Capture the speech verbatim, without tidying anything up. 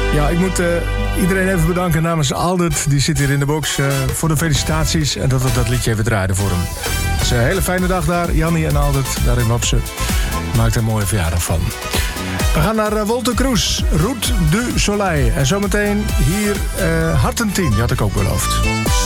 Ja, ik moet uh, iedereen even bedanken namens Aldert. Die zit hier in de box uh, voor de felicitaties. En dat we dat liedje even draaiden voor hem. Het is een hele fijne dag daar. Jannie en Aldert, daar in Wapse. Maakt er een mooie verjaardag van. We gaan naar uh, Wolter Kroes, Route du Soleil. En zometeen hier uh, Hartentien, die had ik ook beloofd.